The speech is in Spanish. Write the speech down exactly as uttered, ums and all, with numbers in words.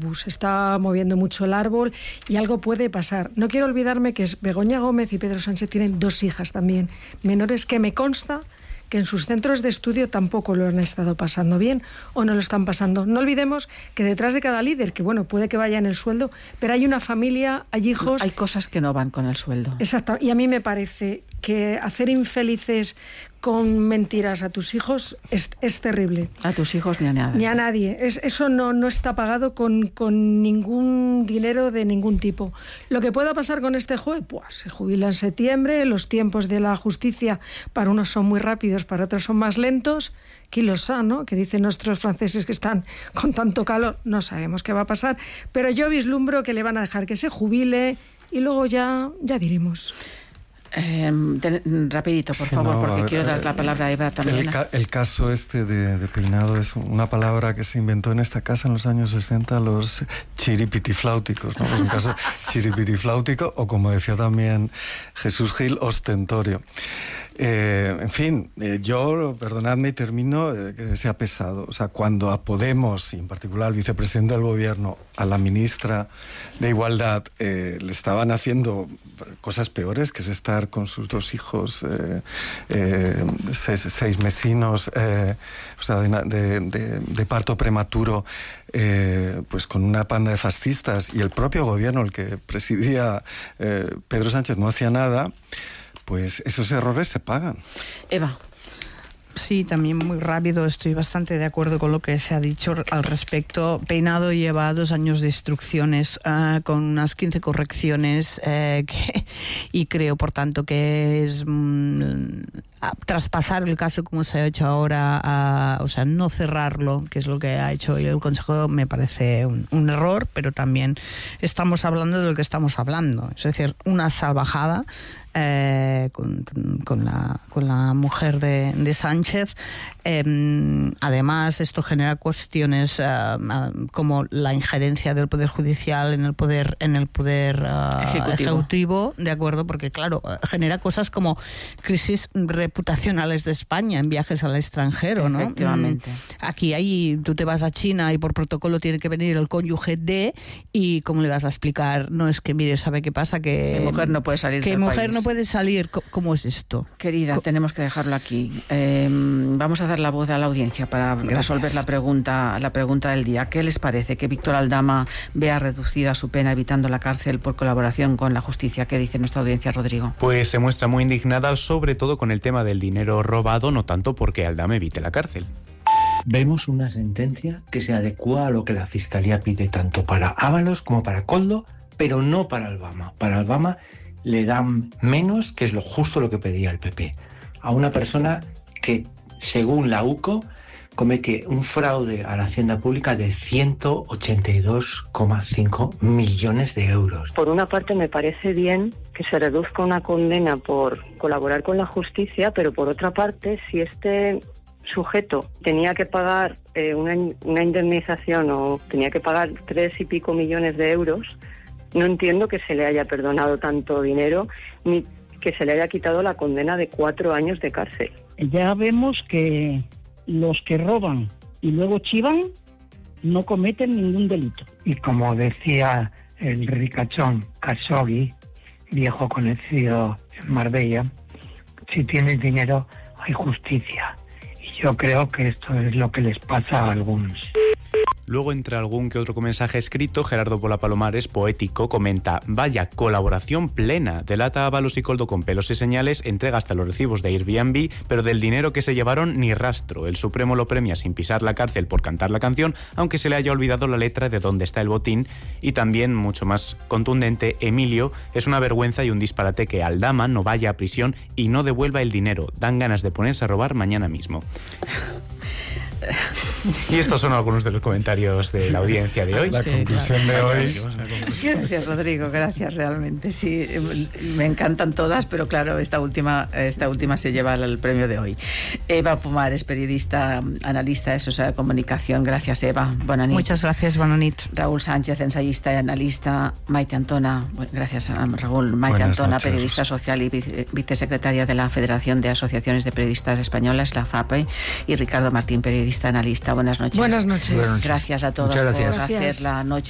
bu, se está moviendo mucho el árbol y algo puede pasar. No quiero olvidarme que Begoña Gómez y Pedro Sánchez tienen dos hijas también, menores, que me consta que en sus centros de estudio tampoco lo han estado pasando bien o no lo están pasando. No olvidemos que detrás de cada líder, que bueno, puede que vaya en el sueldo, pero hay una familia, hay hijos... Hay cosas que no van con el sueldo. Exacto, y a mí me parece que hacer infelices con mentiras a tus hijos es, es terrible. A tus hijos ni a nadie. Ni a nadie. Es, eso no, no está pagado con, con ningún dinero de ningún tipo. Lo que pueda pasar con este juez, pues se jubila en septiembre, los tiempos de la justicia para unos son muy rápidos, para otros son más lentos. Qui lo sa, ¿no? Que dicen nuestros franceses que están con tanto calor. No sabemos qué va a pasar, pero yo vislumbro que le van a dejar que se jubile y luego ya, ya diremos. Eh, de, rapidito, por sí, favor, no, porque ver, quiero dar la palabra a Eva también. El, ca el caso este de, de peinado es una palabra que se inventó en esta casa en los años sesenta, los chiripitifláuticos, ¿no? Es un caso chiripitifláutico, o como decía también Jesús Gil, ostentorio. Eh, en fin, eh, yo, perdonadme y termino, eh, que sea pesado. O sea, cuando a Podemos, y en particular al vicepresidente del gobierno, a la ministra de Igualdad, eh, le estaban haciendo cosas peores, que es estar con sus dos hijos eh, eh, seis, seis mesinos, eh, o sea, de, de, de, de parto prematuro, eh, pues con una panda de fascistas, y el propio gobierno, el que presidía eh, Pedro Sánchez, no hacía nada. Pues esos errores se pagan. Eva. Sí, también muy rápido, estoy bastante de acuerdo con lo que se ha dicho al respecto. Peinado lleva dos años de instrucciones uh, con unas quince correcciones uh, que, y creo, por tanto, que es mm, a traspasar el caso como se ha hecho ahora, a, o sea, no cerrarlo, que es lo que ha hecho el Consejo, me parece un, un error, pero también estamos hablando de lo que estamos hablando, es decir, una salvajada. Eh, con, con, la, con la mujer de, de Sánchez. Eh, además, esto genera cuestiones uh, como la injerencia del Poder Judicial en el poder, en el poder uh, ejecutivo. ejecutivo, de acuerdo, porque claro, genera cosas como crisis reputacionales de España en viajes al extranjero, ¿no? Efectivamente. Aquí hay, tú te vas a China y por protocolo tiene que venir el cónyuge de, y ¿cómo le vas a explicar? No es que, mire, ¿sabe qué pasa? Que mi mujer no puede salir que del mujer país. no puede salir. ¿Cómo es esto? Querida, Co tenemos que dejarlo aquí. Eh, vamos a dar la voz a la audiencia para Gracias. resolver la pregunta, la pregunta del día. ¿Qué les parece que Víctor Aldama vea reducida su pena evitando la cárcel por colaboración con la justicia? ¿Qué dice nuestra audiencia, Rodrigo? Pues se muestra muy indignada, sobre todo con el tema del dinero robado, no tanto porque Aldama evite la cárcel. Vemos una sentencia que se adecua a lo que la Fiscalía pide tanto para Ábalos como para Koldo, pero no para Albama. Para Albama le dan menos, que es lo justo lo que pedía el P P, a una persona que, según la U C O, comete un fraude a la hacienda pública de ciento ochenta y dos coma cinco millones de euros. Por una parte me parece bien que se reduzca una condena por colaborar con la justicia, pero por otra parte, si este sujeto tenía que pagar eh, una, una indemnización o tenía que pagar tres y pico millones de euros, no entiendo que se le haya perdonado tanto dinero ni que se le haya quitado la condena de cuatro años de cárcel. Ya vemos que los que roban y luego chivan no cometen ningún delito. Y como decía el ricachón Khashoggi, viejo conocido en Marbella, si tienes dinero hay justicia. Y yo creo que esto es lo que les pasa a algunos. Luego, entre algún que otro mensaje escrito, Gerardo Pola Palomares, poético, comenta: vaya colaboración plena, delata Ábalos y Koldo con pelos y señales, entrega hasta los recibos de Airbnb, pero del dinero que se llevaron ni rastro. El Supremo lo premia sin pisar la cárcel por cantar la canción, aunque se le haya olvidado la letra de dónde está el botín. Y también, mucho más contundente, Emilio: es una vergüenza y un disparate que Aldama no vaya a prisión y no devuelva el dinero. Dan ganas de ponerse a robar mañana mismo. Y estos son algunos de los comentarios de la audiencia de hoy. La conclusión de hoy. Gracias, Rodrigo, gracias, realmente. Sí, me encantan todas, pero claro, esta última, esta última se lleva el premio de hoy. Eva Pomares, periodista, analista de Sociedad de Comunicación. Gracias, Eva. Buena nit. Muchas gracias, buena nit. Raúl Sánchez, ensayista y analista. Maite Antona, gracias a Raúl. Maite Buenas Antona, noches. Periodista social y vice, vicesecretaria de la Federación de Asociaciones de Periodistas Españolas, la FAPE. Y Ricardo Martín, periodista analista. Buenas noches. Buenas noches. Gracias a todos Muchas por gracias. hacer la noche